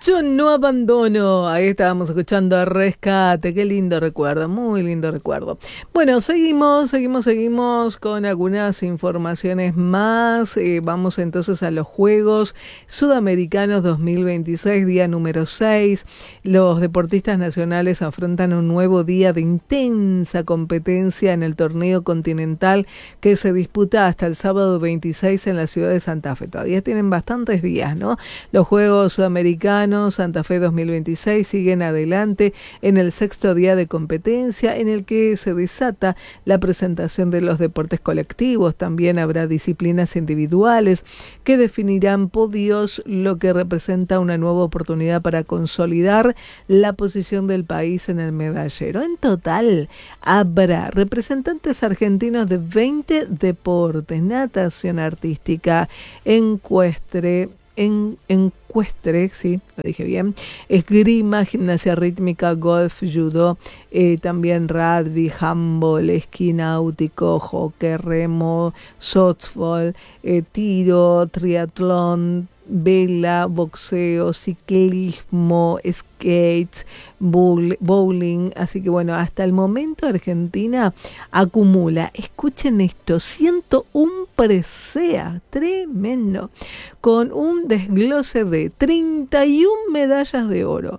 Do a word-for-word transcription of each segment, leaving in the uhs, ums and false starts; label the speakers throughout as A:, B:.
A: Yo no abandono. Ahí estábamos escuchando a Rescate. Qué lindo recuerdo, muy lindo recuerdo. Bueno, seguimos, seguimos, seguimos con algunas informaciones más. Eh, vamos entonces a los Juegos Sudamericanos dos mil veintiséis, día número seis. Los deportistas nacionales afrontan un nuevo día de intensa competencia en el torneo continental que se disputa hasta el sábado veintiséis en la ciudad de Santa Fe. Todavía tienen bastantes días, ¿no? Los Juegos Sudamericanos Santa Fe dos mil veintiséis siguen adelante en el sexto día de competencia, en el que se desata la presentación de los deportes colectivos. También habrá disciplinas individuales que definirán podios, lo que representa una nueva oportunidad para consolidar la posición del país en el medallero. En total habrá representantes argentinos de veinte deportes: natación artística, ecuestre, en encuestre, sí, lo dije bien, esgrima, gimnasia rítmica, golf, judo, eh, también rugby, handball, esquí náutico, hockey, remo, softball, eh, tiro, triatlón, vela, boxeo, ciclismo, skates, bowling. Así que bueno, hasta el momento Argentina acumula, escuchen esto, ciento uno preseas, tremendo, con un desglose de treinta y una medallas de oro,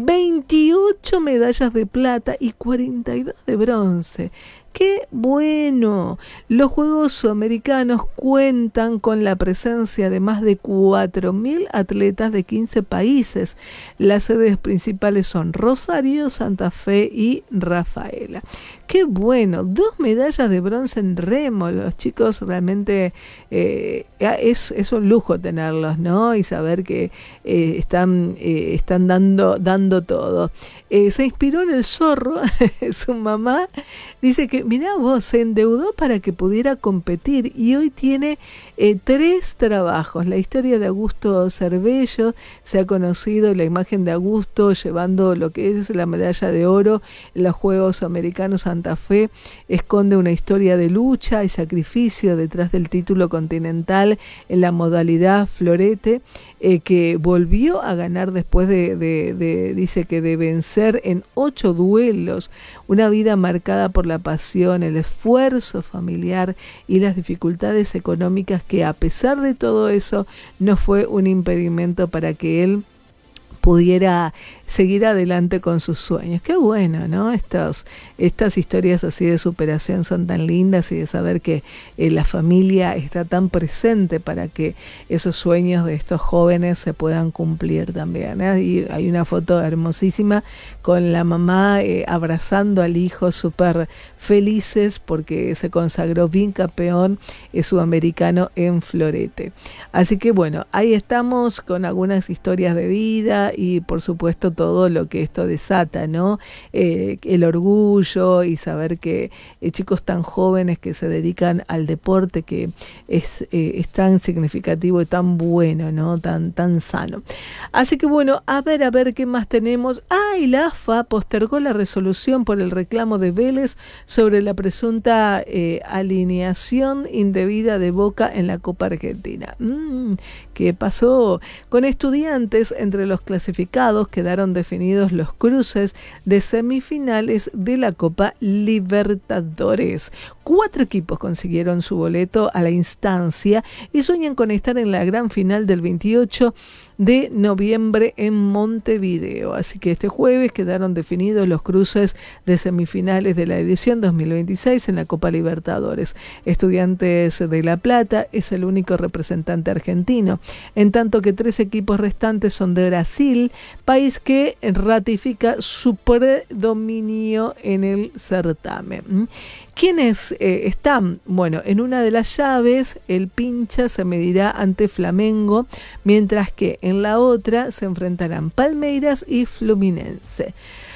A: veintiocho medallas de plata y cuarenta y dos de bronce. ¡Qué bueno! Los Juegos Sudamericanos cuentan con la presencia de más de cuatro mil atletas de quince países. Las sedes principales son Rosario, Santa Fe y Rafaela. ¡Qué bueno! Dos medallas de bronce en remo. Los chicos realmente eh, es, es un lujo tenerlos, ¿no? Y saber que eh, están, eh, están dando, dando todo. Eh, se inspiró en el zorro, su mamá dice que, mirá vos, se endeudó para que pudiera competir y hoy tiene eh, tres trabajos. La historia de Augusto Cervello, se ha conocido la imagen de Augusto llevando lo que es la medalla de oro en los Juegos Americanos. Santa Fe esconde una historia de lucha y sacrificio detrás del título continental en la modalidad florete, eh, que volvió a ganar después de, de, de, dice que de vencer en ocho duelos, una vida marcada por la pasión, el esfuerzo familiar y las dificultades económicas, que a pesar de todo eso no fue un impedimento para que él pudiera seguir adelante con sus sueños. Qué bueno, ¿no? Estos, estas historias así de superación son tan lindas, y de saber que eh, la familia está tan presente para que esos sueños de estos jóvenes se puedan cumplir también, ¿eh? Y hay una foto hermosísima con la mamá eh, abrazando al hijo, súper felices porque se consagró bien campeón eh, sudamericano en florete. Así que bueno, ahí estamos con algunas historias de vida y por supuesto todo lo que esto desata, ¿no? Eh, el orgullo y saber que eh, chicos tan jóvenes que se dedican al deporte, que es, eh, es tan significativo y tan bueno, ¿no? Tan, tan sano. Así que bueno, a ver, a ver qué más tenemos. Ah, y la A F A postergó la resolución por el reclamo de Vélez sobre la presunta eh, alineación indebida de Boca en la Copa Argentina. Mm, ¿Qué pasó? Con Estudiantes entre los clasificados quedaron definidos los cruces de semifinales de la Copa Libertadores. Cuatro equipos consiguieron su boleto a la instancia y sueñan con estar en la gran final del veintiocho de noviembre en Montevideo. Así que este jueves quedaron definidos los cruces de semifinales de la edición dos mil veintiséis en la Copa Libertadores. Estudiantes de La Plata es el único representante argentino, en tanto que tres equipos restantes son de Brasil, país que ratifica su predominio en el certamen. ¿Quiénes eh, están? Bueno, en una de las llaves el Pincha se medirá ante Flamengo, mientras que en la otra se enfrentarán Palmeiras y Fluminense.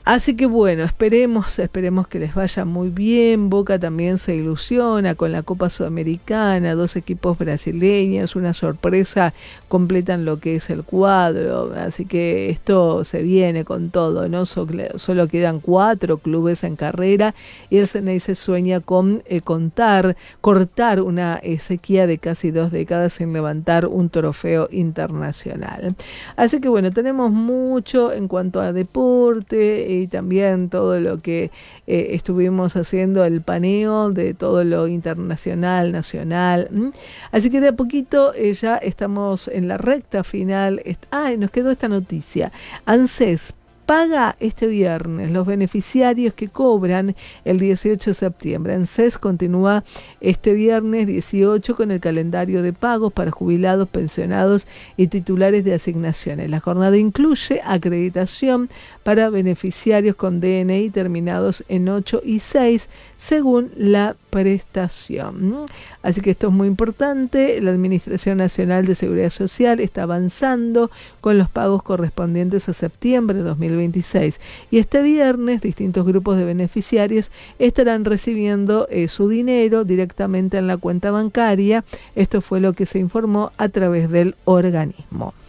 A: Así que bueno, esperemos, esperemos que les vaya muy bien. Boca también se ilusiona con la Copa Sudamericana, dos equipos brasileños, una sorpresa, completan lo que es el cuadro, así que esto se viene con todo, ¿no? Solo, solo quedan cuatro clubes en carrera y el Xeneize sueña con eh, contar, cortar una eh, sequía de casi dos décadas sin levantar un trofeo internacional. Así que bueno, tenemos mucho en cuanto a deporte y también todo lo que eh, estuvimos haciendo, el paneo de todo lo internacional, nacional. ¿Mm? Así que de a poquito eh, ya estamos en la recta final. Ay, nos quedó esta noticia. ANSES paga este viernes los beneficiarios que cobran el dieciocho de septiembre. ANSES continúa este viernes dieciocho con el calendario de pagos para jubilados, pensionados y titulares de asignaciones. La jornada incluye acreditación para beneficiarios con D N I terminados en ocho y seis según la prestación. Así que esto es muy importante. La Administración Nacional de Seguridad Social está avanzando con los pagos correspondientes a septiembre de dos mil veintiséis y este viernes distintos grupos de beneficiarios estarán recibiendo eh, su dinero directamente en la cuenta bancaria. Esto fue lo que se informó a través del organismo.